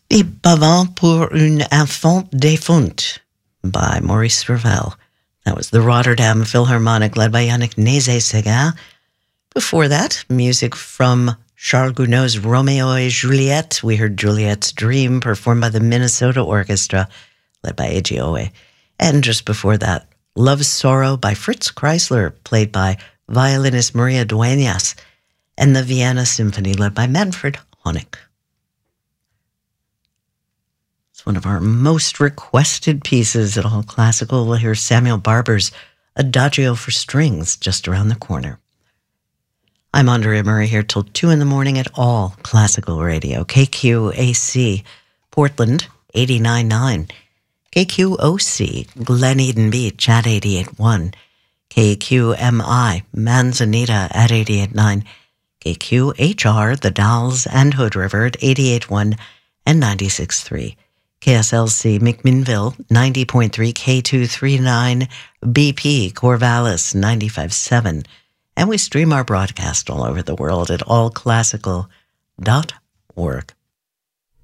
Et Bavant pour une enfant défunte by Maurice Ravel. That was the Rotterdam Philharmonic led by Yannick Nézet-Séguin. Before that, music from Charles Gounod's Romeo et Juliette. We heard Juliette's Dream performed by the Minnesota Orchestra led by A.G. Owe. And just before that, Love's Sorrow by Fritz Kreisler played by violinist Maria Dueñas and the Vienna Symphony led by Manfred Honeck. It's one of our most requested pieces at All Classical. We'll hear Samuel Barber's Adagio for Strings just around the corner. I'm Andrea Murray here till 2 in the morning at All Classical Radio. KQAC, Portland, 89.9. KQOC, Glen Eden Beach at 88.1. KQMI, Manzanita at 88.9. KQHR, The Dalles and Hood River at 88.1 and 96.3. KSLC McMinnville, 90.3, K239, BP, Corvallis, 95.7. And we stream our broadcast all over the world at allclassical.org.